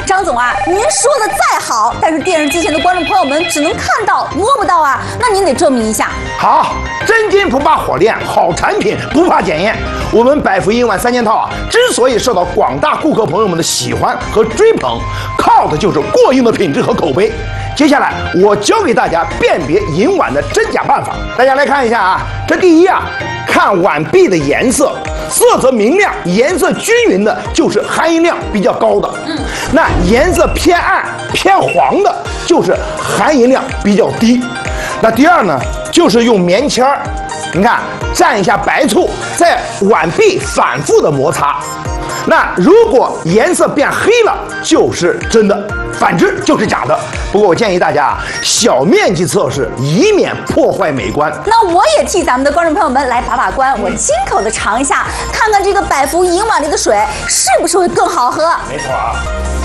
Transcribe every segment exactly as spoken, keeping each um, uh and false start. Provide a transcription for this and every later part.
张总啊，您说的再好，但是电视机前的观众朋友们只能看到摸不到啊，那您得证明一下。 好，真金不怕火炼，好产品不怕检验。我们百福银碗三件套啊，之所以受到广大顾客朋友们的喜欢和追捧，靠的就是过硬的品质和口碑。接下来我教给大家辨别银碗的真假办法，大家来看一下啊。这第一啊，看碗壁的颜色，色泽明亮、颜色均匀的，就是含银量比较高的。嗯，那颜色偏暗、偏黄的，就是含银量比较低。那第二呢，就是用棉签儿，你看蘸一下白醋，在碗壁反复的摩擦。那如果颜色变黑了，就是真的，反之就是假的。不过我建议大家啊，小面积测试，以免破坏美观。 那我也替咱们的观众朋友们来把把关，我亲口的尝一下，看看这个百福银碗里的水是不是会更好喝。 没错啊。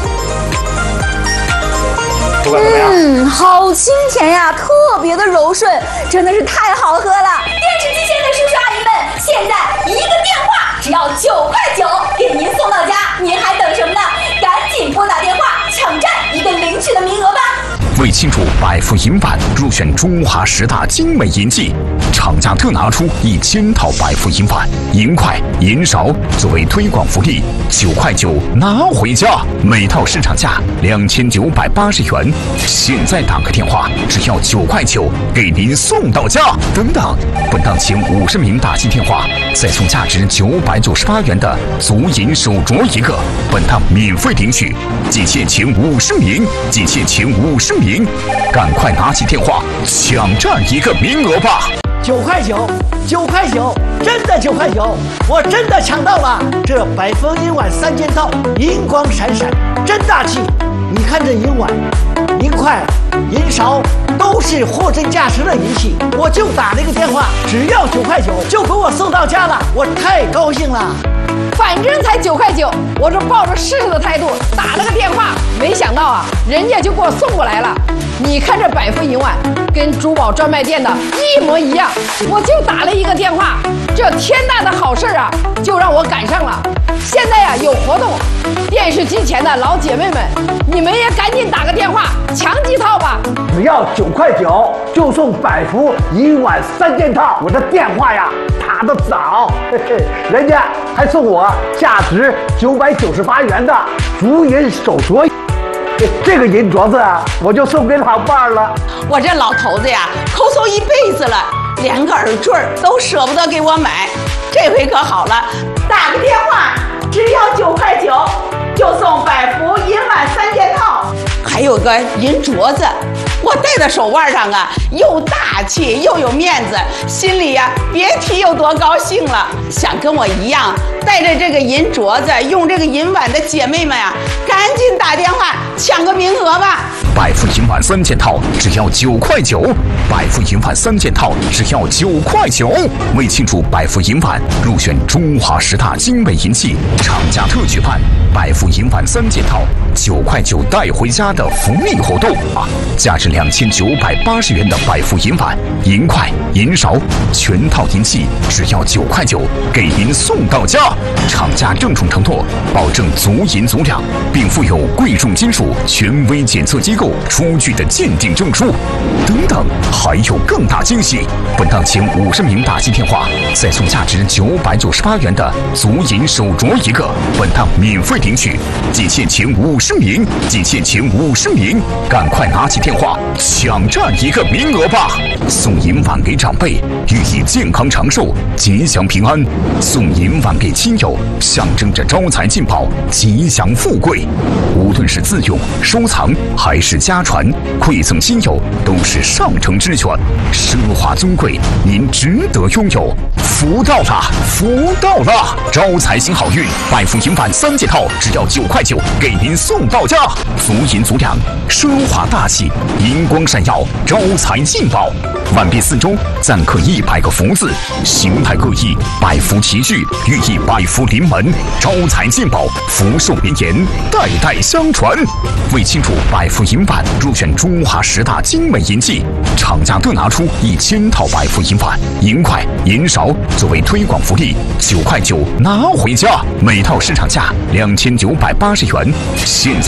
嗯，好清甜呀，特别的柔顺，真的是太好喝了。电视机前的叔叔阿姨们，现在一个电话只要九块九，给您送到家，您还等什么呢？赶紧拨打电话，抢占一个领取的名额吧。 为庆祝百福银碗入选中华十大精美银器，厂家特拿出一千套百福银碗、银筷、银勺作为推广福利，九块九拿回家，每套市场价两千九百八十元。现在打个电话，只要九块九，给您送到家。等等，本档前五十名打进电话，再送价值九百九十八元的足银手镯一个，本档免费领取。仅限前五十名，仅限前五十名，赶快拿起电话抢占一个名额吧！ 九块九，九块九，真的九块九，我真的抢到了！这百福银碗三件套，银光闪闪，真大气！你看这银碗、银筷、银勺，都是货真价实的银器。我就打了一个电话，只要九块九，就给我送到家了，我太高兴了。 反正才九块九，我这抱着试试的态度打了个电话，没想到啊，人家就给我送过来了。你看这百福银碗跟珠宝专卖店的一模一样，我就打了一个电话，这天大的好事啊，就让我赶上了。现在呀、啊、有活动，电视机前的老姐妹们，你们也赶紧打个电话抢几套吧。 只要九块九就送百福银碗三件套，我这电话呀打得早，嘿嘿，人家还送我价值九百九十八元的足银手镯。这个银镯子啊，我就送给老伴儿了。 我这老头子呀，抠搜一辈子了，连个耳坠都舍不得给我买。这回可好了，打个电话，只要九块九，就送百福银碗三件套，还有个银镯子。我戴在手腕上啊，又大气又有面子，心里呀别提有多高兴了。想跟我一样带着这个银镯子，用这个银碗的姐妹们呀，赶紧打电话抢个名额吧。 百福银碗三件套只要九块九，百福银碗三件套只要九块九。为庆祝百福银碗入选中华十大精美银器，厂家特举办百福银碗三件套九块九带回家的福利活动啊！价值两千九百八十元的百福银碗、银筷、银勺全套银器只要九块九，给您送到家。厂家郑重承诺，保证足银足量，并附有贵重金属权威检测机构出具的鉴定证书。等等，还有更大惊喜！本档前五十名打进电话，再送价值九百九十八元的足银手镯一个，本档免费领取。仅限前五十名，仅限前五十名，赶快拿起电话抢占一个名额吧！送银碗给长辈，寓意健康长寿、吉祥平安；送银碗给亲友，象征着招财进宝、吉祥富贵。无论是自用、收藏还是家传，馈赠亲友都是上乘之选，奢华尊贵，您值得拥有。福到了，福到了！招财行好运，百福银碗三件套只要九块九，给您送到家。足银足量，奢华大气，银光闪耀，招财进宝。碗壁四周錾刻一百个福字，形态各异，百福齐聚，寓意百福临门，招财进宝，福寿绵延，代代相传。为庆祝百福银碗入选中华十大精美银器，厂家特拿出一千套百福银碗、银筷、银勺作为推广福利，九块九拿回家，每套市场价两千九百八十元。现在